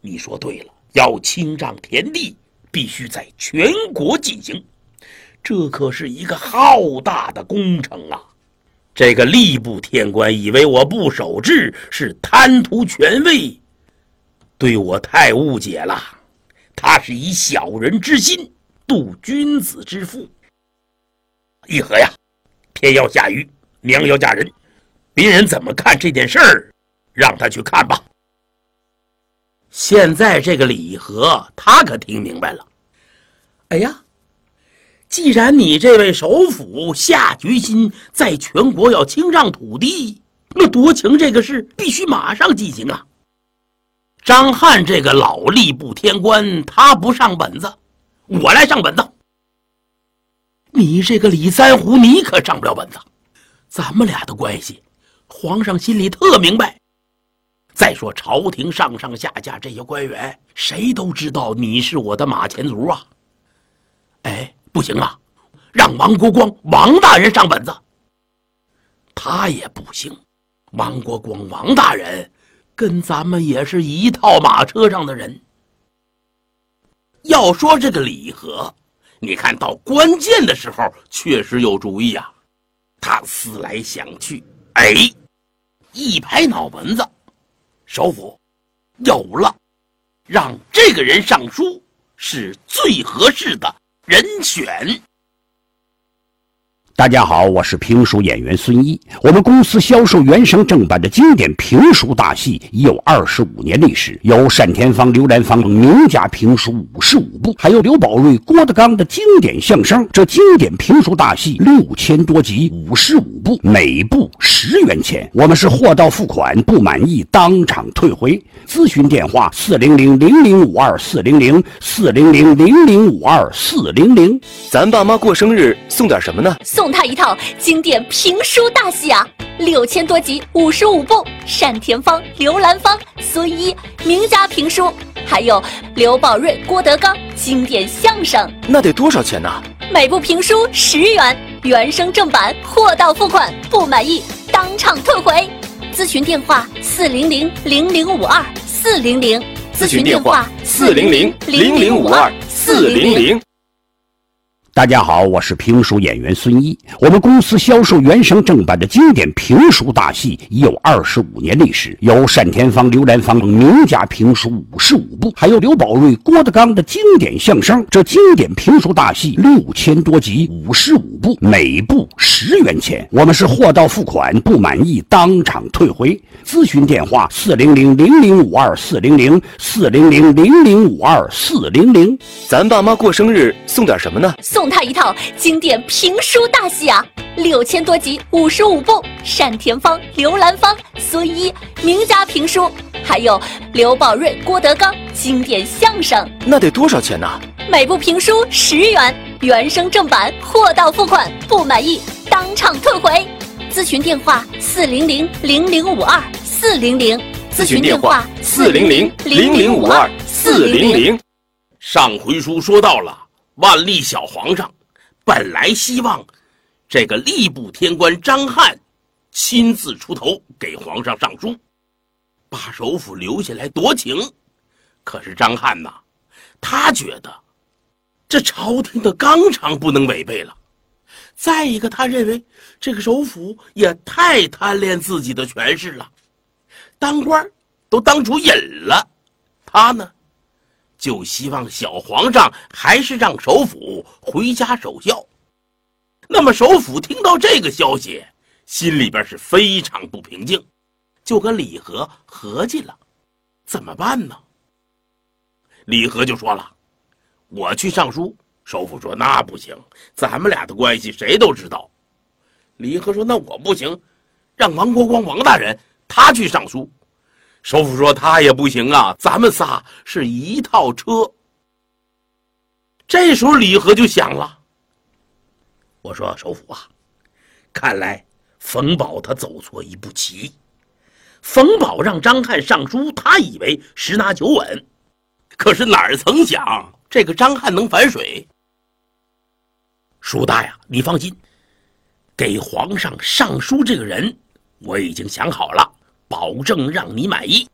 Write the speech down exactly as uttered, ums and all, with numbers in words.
你说对了，要清账田地，必须在全国进行，这可是一个浩大的工程啊！这个吏部天官以为我不守制是贪图权位，对我太误解了。他是以小人之心度君子之腹。议和呀，天要下雨，娘要嫁人，别人怎么看这件事儿，让他去看吧。现在这个李和他可听明白了。哎呀，既然你这位首辅下决心在全国要清账土地，那夺情这个事必须马上进行啊。张翰这个老吏部天官他不上本子，我来上本子。你这个李三湖你可上不了本子，咱们俩的关系皇上心里特明白。再说朝廷上上下下这些官员，谁都知道你是我的马前卒啊。哎，不行啊，让王国光王大人上本子。他也不行，王国光王大人跟咱们也是一套马车上的人。要说这个李和，你看到关键的时候确实有主意啊。他思来想去，哎，一拍脑门子，首辅有了，让这个人上书是最合适的人选。 大家好，我是评书演员孙一。我们公司销售原声正版的经典评书大戏已有二十五年历史，有单田芳、刘兰芳名家评书五十五部，还有刘宝瑞、郭德纲的经典相声。这经典评书大戏六千多集，五十五部，每部十元钱。我们是货到付款，不满意当场退回。咨询电话：四零零零零五二四零零四零零零零五二四零零。 咱爸妈过生日送点什么呢？ 送他一套经典评书大戏啊，六千多集，五十五部，单田芳、刘兰芳、孙一名家评书，还有刘宝瑞、郭德纲经典相声。 那得多少钱呢？ 每部评书十元，原声正版，货到付款，不满意当场退回。咨询电话：四零零零零五二四零零。 咨询电话：四零零零零五二四零零。 大家好，我是评书演员孙一。我们公司销售原声正版的经典评书大戏已有二十五年历史，有单田芳、刘兰芳名家评书五十五部，还有刘宝瑞、郭德纲的经典相声。这经典评书大戏六千多集，五十五部，每部十元钱。我们是货到付款，不满意当场退回。咨询电话：四零零零零五二四零零四零零零零五二四零零。 咱爸妈过生日送点什么呢？ 送他一套经典评书大戏啊，六千多集，五十五部，单田芳、刘兰芳、孙一名家评书，还有刘宝瑞、郭德纲经典相声。 那得多少钱呢？ 每部评书十元，原声正版，货到付款，不满意当场退回。咨询电话：四零零零零五二四零零。 咨询电话：四零零零零五二四零零。 上回书说到了，万历小皇上本来希望这个吏部天官张翰亲自出头给皇上上书，把首辅留下来夺情。可是张翰呐，他觉得这朝廷的纲常不能违背了。再一个，他认为这个首辅也太贪恋自己的权势了，当官都当出瘾了。他呢，就希望小皇上还是让首辅回家守孝。那么首辅听到这个消息，心里边是非常不平静，就跟李和合计了，怎么办呢？李和就说了，我去上书。首辅说那不行，咱们俩的关系谁都知道。李和说那我不行，让王国光王大人他去上书。首辅说他也不行啊，咱们仨是一套车。这时候李和就想了，我说首辅啊，看来冯保他走错一步棋。冯保让张翰上书，他以为十拿九稳，可是哪儿曾想这个张翰能反水。叔大呀，你放心，给皇上上书这个人我已经想好了，保证让你满意。